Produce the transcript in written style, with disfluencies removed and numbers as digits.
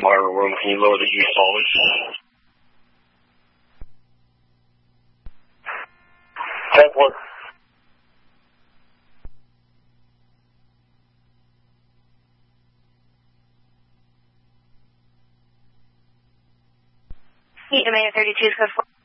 monitor room. Can you lower the juice always? Tank 1. Domain 32 code 4.